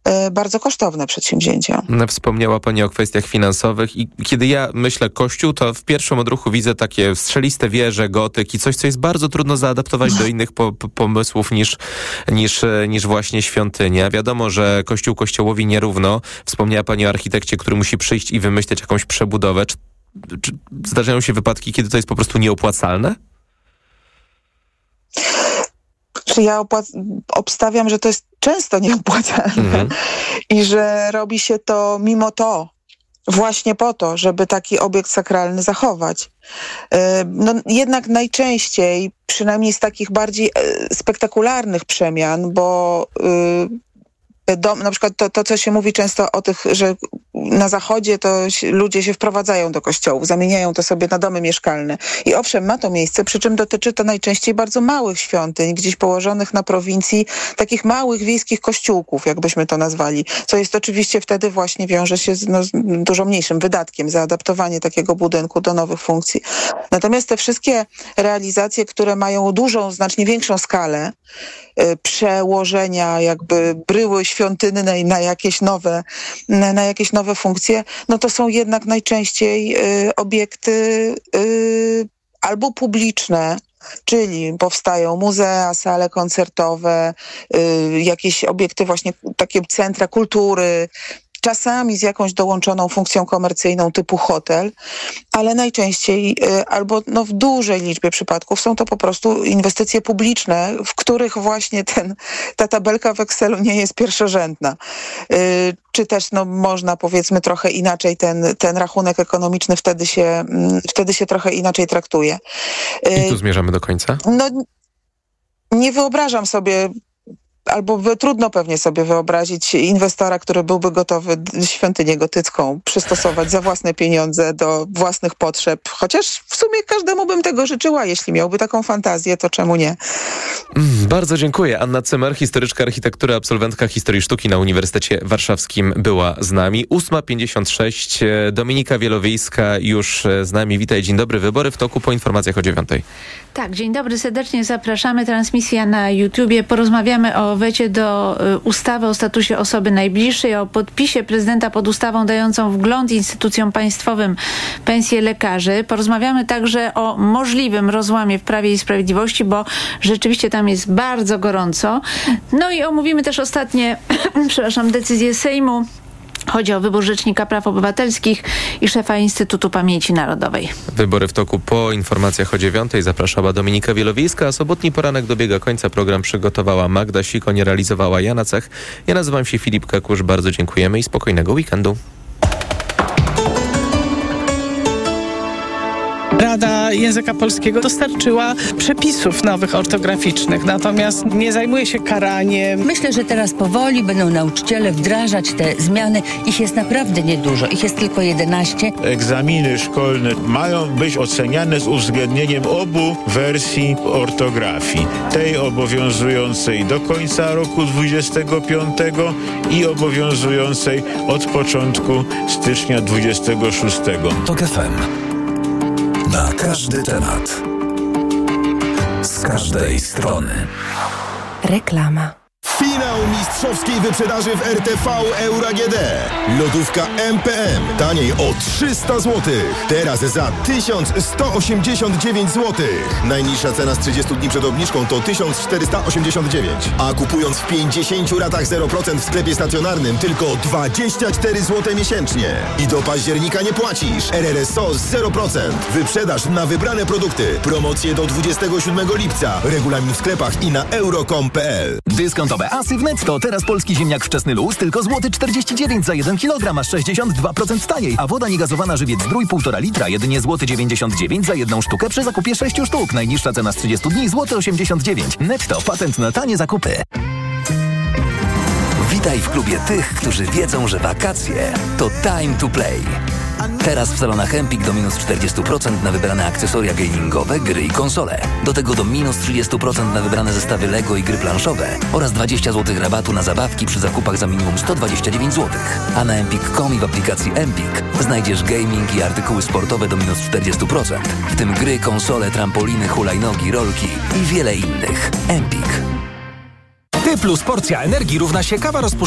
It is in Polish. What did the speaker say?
bardzo kosztowne przedsięwzięcia. Wspomniała Pani o kwestiach finansowych i kiedy ja myślę Kościół, to w pierwszym odruchu widzę takie strzeliste wieże, gotyk i coś, co jest bardzo trudno zaadaptować do innych pomysłów niż właśnie świątynia. Wiadomo, że Kościół Kościołowi nierówno. Wspomniała Pani o architekcie, który musi przyjść i wymyśleć jakąś przebudowę. Czy zdarzają się wypadki, kiedy to jest po prostu nieopłacalne? Ja obstawiam, że to jest często nieopłacalne i że robi się to mimo to, właśnie po to, żeby taki obiekt sakralny zachować. No, jednak najczęściej, przynajmniej z takich bardziej spektakularnych przemian, bo na przykład to, co się mówi często o tych, że na zachodzie to ludzie się wprowadzają do kościołów, zamieniają to sobie na domy mieszkalne. I owszem, ma to miejsce, przy czym dotyczy to najczęściej bardzo małych świątyń, gdzieś położonych na prowincji, takich małych wiejskich kościółków, jakbyśmy to nazwali, co jest oczywiście wtedy właśnie wiąże się z dużo mniejszym wydatkiem, zaadaptowanie takiego budynku do nowych funkcji. Natomiast te wszystkie realizacje, które mają dużą, znacznie większą skalę, przełożenia jakby bryły świątynnej na jakieś nowe funkcje, no to są jednak najczęściej obiekty albo publiczne, czyli powstają muzea, sale koncertowe, jakieś obiekty właśnie, takie centra kultury, czasami z jakąś dołączoną funkcją komercyjną typu hotel, ale najczęściej albo w dużej liczbie przypadków są to po prostu inwestycje publiczne, w których właśnie ta tabelka w Excelu nie jest pierwszorzędna. Czy też można powiedzmy trochę inaczej ten rachunek ekonomiczny wtedy się trochę inaczej traktuje. I tu zmierzamy do końca? Nie wyobrażam sobie, albo trudno pewnie sobie wyobrazić inwestora, który byłby gotowy świątynię gotycką przystosować za własne pieniądze do własnych potrzeb. Chociaż w sumie każdemu bym tego życzyła. Jeśli miałby taką fantazję, to czemu nie? Bardzo dziękuję. Anna Cymer, historyczka architektury, absolwentka historii sztuki na Uniwersytecie Warszawskim była z nami. 8:56. Dominika Wielowiejska już z nami. Witaj, dzień dobry. Wybory w toku, po informacjach o 9:00. Tak, dzień dobry, serdecznie zapraszamy. Transmisja na YouTubie. Porozmawiamy o wecie do ustawy o statusie osoby najbliższej, o podpisie prezydenta pod ustawą dającą wgląd instytucjom państwowym pensje lekarzy. Porozmawiamy także o możliwym rozłamie w Prawie i Sprawiedliwości, bo rzeczywiście tam jest bardzo gorąco. No i omówimy też ostatnie, decyzje Sejmu. Chodzi o wybór Rzecznika Praw Obywatelskich i szefa Instytutu Pamięci Narodowej. Wybory w toku, po informacjach o 9:00. Zapraszała Dominika Wielowiejska, a sobotni poranek dobiega końca. Program przygotowała Magda Sikoń, realizowała Jana Cech. Ja nazywam się Filip Kekusz. Bardzo dziękujemy i spokojnego weekendu. Rada Języka Polskiego dostarczyła przepisów nowych ortograficznych, natomiast nie zajmuje się karaniem. Myślę, że teraz powoli będą nauczyciele wdrażać te zmiany. Ich jest naprawdę niedużo. Ich jest tylko 11. Egzaminy szkolne mają być oceniane z uwzględnieniem obu wersji ortografii. Tej obowiązującej do końca roku 25 i obowiązującej od początku stycznia 26. TOK FM. Na każdy temat. Z każdej strony. Reklama. Finał mistrzowskiej wyprzedaży w RTV Euro AGD. Lodówka MPM. Taniej o 300 zł. Teraz za 1189 zł. Najniższa cena z 30 dni przed obniżką to 1489. A kupując w 50 ratach 0% w sklepie stacjonarnym tylko 24 zł miesięcznie. I do października nie płacisz. RRSO 0%. Wyprzedaż na wybrane produkty. Promocje do 27 lipca. Regulamin w sklepach i na euro.com.pl. Dyskontowe asy w Netto. Teraz polski ziemniak wczesny luz tylko złoty 49 za 1 kg, a 62% taniej. A woda niegazowana Żywiec Zdrój 1,5 litra, jedynie złoty 99 za jedną sztukę przy zakupie 6 sztuk. Najniższa cena z 30 dni złoty 89. Netto. Patent na tanie zakupy. Witaj w klubie tych, którzy wiedzą, że wakacje to time to play. Teraz w salonach Empik do minus 40% na wybrane akcesoria gamingowe, gry i konsole. Do tego do minus 30% na wybrane zestawy Lego i gry planszowe oraz 20 zł rabatu na zabawki przy zakupach za minimum 129 zł. A na empik.com i w aplikacji Empik znajdziesz gaming i artykuły sportowe do minus 40%, w tym gry, konsole, trampoliny, hulajnogi, rolki i wiele innych. Empik. Ty plus porcja energii równa się kawa rozpuszczona